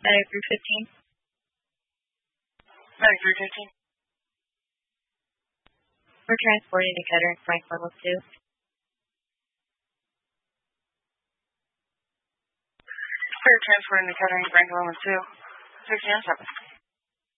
Medic 315. Medic 315. We're transporting to Kettering, Frank level 2. We're transporting to Kettering, Frank level 2. 1607.